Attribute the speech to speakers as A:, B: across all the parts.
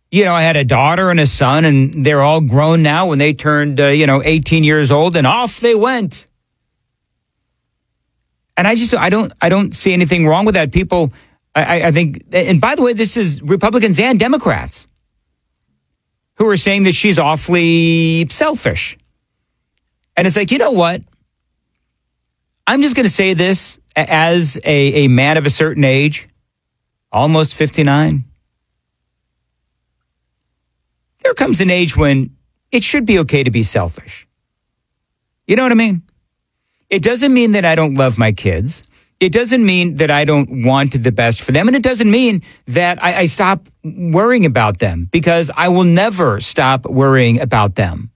A: I had a daughter and a son, and they're all grown now when they turned, 18 years old, and off they went. And I don't see anything wrong with that. People, I think, and by the way, this is Republicans and Democrats who are saying that she's awfully selfish. And it's like, you know what? I'm just going to say this as a man of a certain age, almost 59. There comes an age when it should be okay to be selfish. You know what I mean? It doesn't mean that I don't love my kids. It doesn't mean that I don't want the best for them. And it doesn't mean that I stop worrying about them, because I will never stop worrying about them.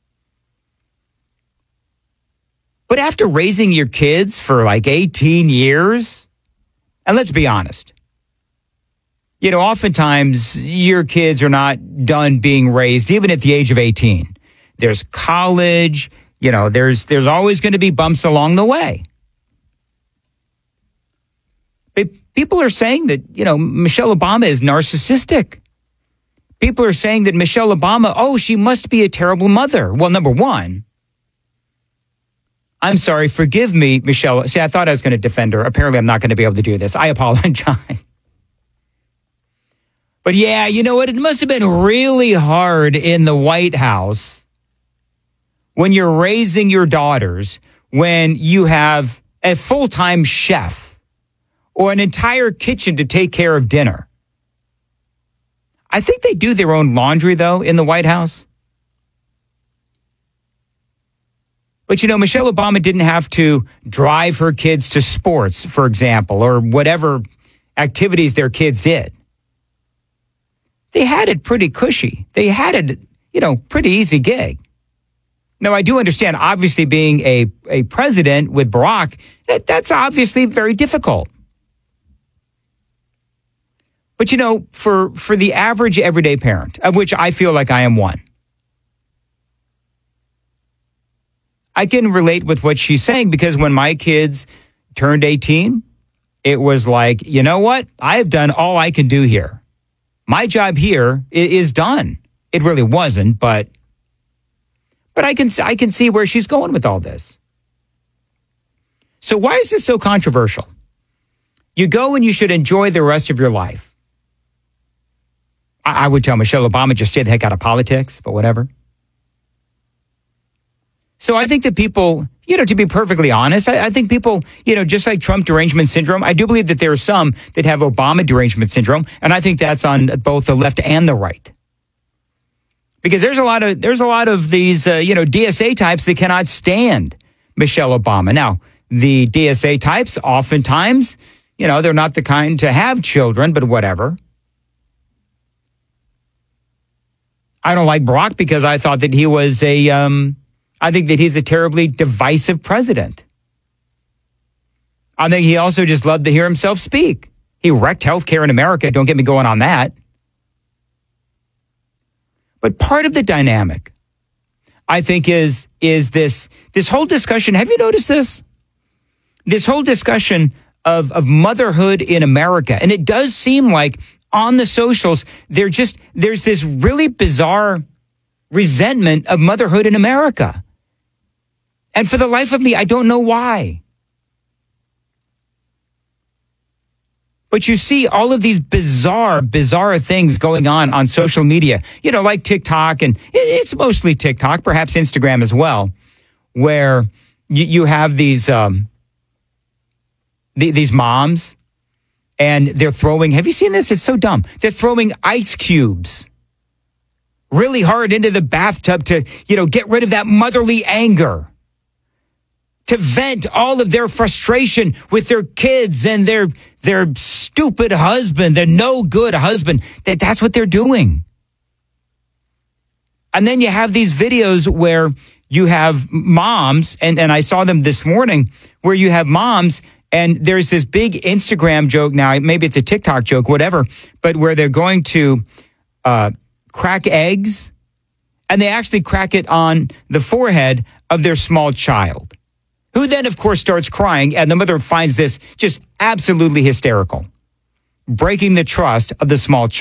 A: But after raising your kids for like 18 years, and let's be honest, oftentimes your kids are not done being raised, even at the age of 18. There's college, there's always going to be bumps along the way. But people are saying that, Michelle Obama is narcissistic. People are saying that Michelle Obama, she must be a terrible mother. Well, number one, I'm sorry, forgive me, Michelle. See, I thought I was going to defend her. Apparently, I'm not going to be able to do this. I apologize. But yeah, you know what? It must have been really hard in the White House when you're raising your daughters, when you have a full-time chef or an entire kitchen to take care of dinner. I think they do their own laundry, though, in the White House. But, Michelle Obama didn't have to drive her kids to sports, for example, or whatever activities their kids did. They had it pretty cushy. They had it, pretty easy gig. Now, I do understand, obviously, being a president with Barack, that's obviously very difficult. But, for the average everyday parent, of which I feel like I am one, I can relate with what she's saying, because when my kids turned 18, it was like, you know what? I have done all I can do here. My job here is done. It really wasn't, but I can see where she's going with all this. So why is this so controversial? You go and you should enjoy the rest of your life. I would tell Michelle Obama, just stay the heck out of politics, but whatever. So I think that people, to be perfectly honest, I think people, just like Trump derangement syndrome, I do believe that there are some that have Obama derangement syndrome. And I think that's on both the left and the right. Because there's a lot of these, DSA types that cannot stand Michelle Obama. Now, the DSA types, oftentimes, they're not the kind to have children, but whatever. I don't like Barack because I thought that he was I think that he's a terribly divisive president. I think he also just loved to hear himself speak. He wrecked healthcare in America. Don't get me going on that. But part of the dynamic, I think, is this whole discussion. Have you noticed this? This whole discussion of motherhood in America. And it does seem like on the socials, there's this really bizarre resentment of motherhood in America. And for the life of me, I don't know why. But you see all of these bizarre things going on social media, like TikTok, and it's mostly TikTok, perhaps Instagram as well, where you have these moms, and they're throwing, have you seen this? It's so dumb. They're throwing ice cubes really hard into the bathtub to, get rid of that motherly anger, to vent all of their frustration with their kids and their stupid husband, their no good husband. That's what they're doing. And then you have these videos where you have moms, and I saw them this morning, where you have moms, and there's this big Instagram joke now, maybe it's a TikTok joke, whatever, but where they're going to crack eggs, and they actually crack it on the forehead of their small child, who then, of course, starts crying, and the mother finds this just absolutely hysterical, breaking the trust of the small child.